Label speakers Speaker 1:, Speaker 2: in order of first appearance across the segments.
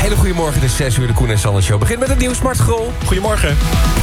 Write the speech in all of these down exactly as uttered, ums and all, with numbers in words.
Speaker 1: hele goede morgen, het is zes uur, de Koen en Sander Show. Begin met het nieuws, Mart Grol.
Speaker 2: Goedemorgen.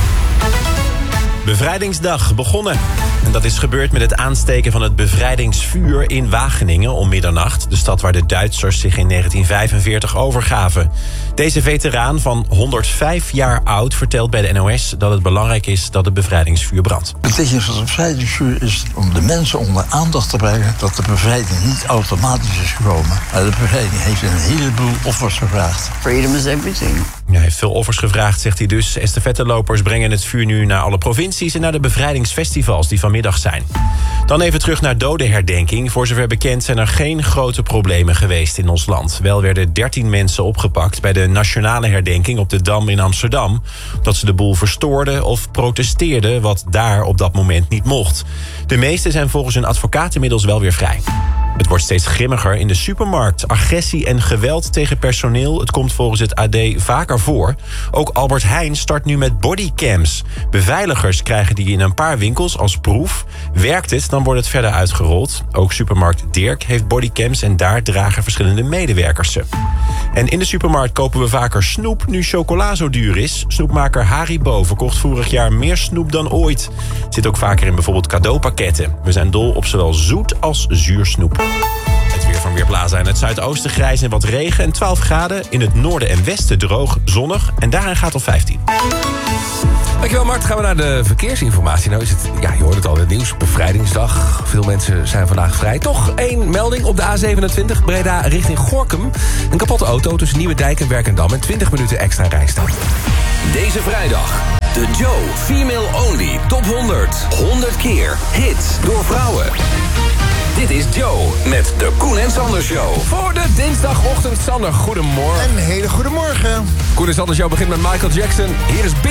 Speaker 2: Bevrijdingsdag begonnen. En dat is gebeurd met het aansteken van het bevrijdingsvuur in Wageningen om middernacht. De stad waar de Duitsers zich in negentien vijfenveertig overgaven. Deze veteraan van honderdvijf jaar oud vertelt bij de N O S dat het belangrijk is dat het bevrijdingsvuur brandt.
Speaker 3: Het betekent van het bevrijdingsvuur is om de mensen onder aandacht te brengen dat de bevrijding niet automatisch is gekomen. Maar de bevrijding heeft een heleboel offers gevraagd.
Speaker 4: Freedom is everything.
Speaker 2: Ja, hij heeft veel offers gevraagd, zegt hij dus. Estafettelopers brengen het vuur nu naar alle provincies en naar de bevrijdingsfestivals die vanmiddag zijn. Dan even terug naar dodenherdenking. Voor zover bekend zijn er geen grote problemen geweest in ons land. Wel werden dertien mensen opgepakt bij de nationale herdenking op de Dam in Amsterdam. Dat ze de boel verstoorden of protesteerden, wat daar op dat moment niet mocht. De meeste zijn volgens hun advocaat inmiddels wel weer vrij. Het wordt steeds grimmiger in de supermarkt. Agressie en geweld tegen personeel, het komt volgens het A D vaker voor. Ook Albert Heijn start nu met bodycams. Beveiligers krijgen die in een paar winkels als proef. Werkt het, dan wordt het verder uitgerold. Ook supermarkt Dirk heeft bodycams en daar dragen verschillende medewerkers ze. En in de supermarkt kopen we vaker snoep nu chocola zo duur is. Snoepmaker Haribo verkocht vorig jaar meer snoep dan ooit. Het zit ook vaker in bijvoorbeeld cadeaupakketten. We zijn dol op zowel zoet als zuur snoep. Het weer van Weerplaza. In het zuidoosten grijs en wat regen en twaalf graden. In het noorden en westen droog, zonnig en daarin gaat het vijftien.
Speaker 1: Dankjewel, Mart. Gaan we naar de verkeersinformatie. Nou is het, ja, je hoort het al in het nieuws, bevrijdingsdag. Veel mensen zijn vandaag vrij. Toch één melding op de A zevenentwintig, Breda richting Gorinchem. Een kapotte auto tussen Nieuwedijk en Werkendam en twintig minuten extra reistijd.
Speaker 5: Deze vrijdag, de Joe Female Only Top honderd. honderd keer hits door vrouwen. Dit is Joe met de Koen en Sander Show.
Speaker 1: Voor de dinsdagochtend, Sander, goedemorgen.
Speaker 6: Een hele goede morgen.
Speaker 1: Koen en Sander Show begint met Michael Jackson. Hier is Big